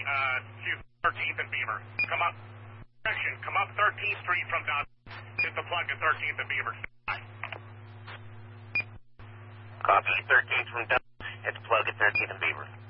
to 13th and Beaver. Come up. Section, come up 13th Street from down. Hit the plug at 13th and Beaver. Copy 13th from down. Hit the plug at 13th and Beaver.